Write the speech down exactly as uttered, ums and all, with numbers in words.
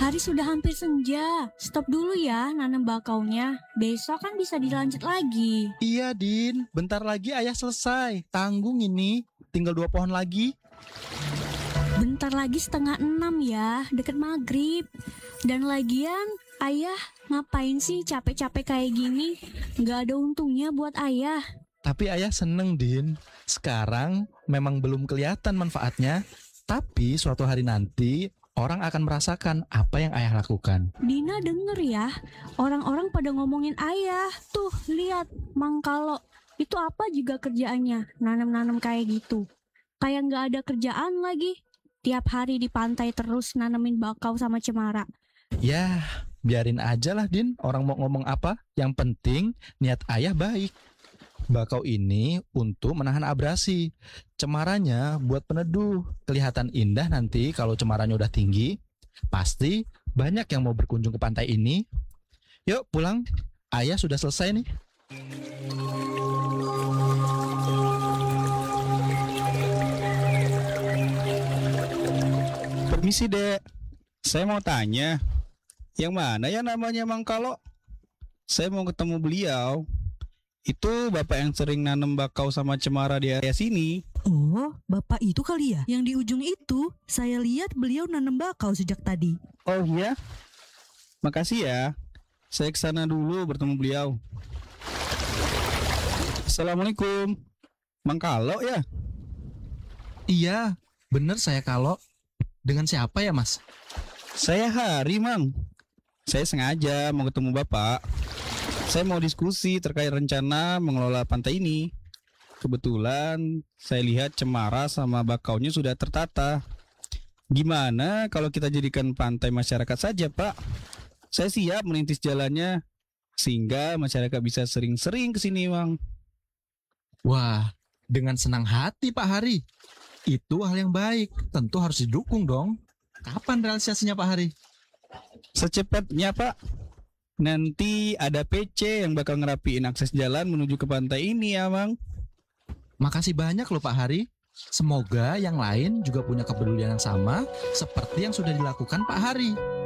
Hari sudah hampir senja. Stop dulu ya nanam bakaunya. Besok kan bisa dilanjut lagi. Iya, Din. Bentar lagi ayah selesai. Tanggung ini. Tinggal dua pohon lagi. Bentar lagi setengah enam ya, deket maghrib. Dan lagian, ayah ngapain sih capek-capek kayak gini? Gak ada untungnya buat ayah. Tapi ayah seneng, Din. Sekarang memang belum kelihatan manfaatnya. Tapi suatu hari nanti orang akan merasakan apa yang ayah lakukan. Dina denger ya, orang-orang pada ngomongin ayah. Tuh, lihat, Mang Kalo. Itu apa juga kerjaannya, nanam-nanam kayak gitu. Kayak gak ada kerjaan lagi. Tiap hari di pantai terus nanemin bakau sama cemara. Ya, biarin aja lah, Din. Orang mau ngomong apa. Yang penting niat ayah baik. Bakau ini untuk menahan abrasi. Cemaranya buat peneduh. Kelihatan indah nanti kalau cemaranya udah tinggi. Pasti banyak yang mau berkunjung ke pantai ini. Yuk pulang. Ayah sudah selesai nih. Permisi, Dek. Saya mau tanya, yang mana ya namanya Mang Kalo? Saya mau ketemu beliau. Itu bapak yang sering nanam bakau sama cemara di area sini. Oh, bapak itu kali ya? Yang di ujung itu, saya lihat beliau nanam bakau sejak tadi. Oh iya? Makasih ya. Saya kesana dulu bertemu beliau. Assalamualaikum. Mang Kalo ya? Iya, bener saya kalau. Dengan siapa ya, Mas? Saya Hari, Mang. Saya sengaja mau ketemu bapak. Saya mau diskusi terkait rencana mengelola pantai ini. Kebetulan saya lihat cemara sama bakaunya sudah tertata. Gimana kalau kita jadikan pantai masyarakat saja, Pak? Saya siap merintis jalannya sehingga masyarakat bisa sering-sering kesini, Bang. Wah, dengan senang hati Pak Hari. Itu hal yang baik, tentu harus didukung dong. Kapan realisasinya Pak Hari? Secepatnya, Pak. Nanti ada P C yang bakal ngerapiin akses jalan menuju ke pantai ini ya, Bang. Makasih banyak loh Pak Hari. Semoga yang lain juga punya kepedulian yang sama seperti yang sudah dilakukan Pak Hari.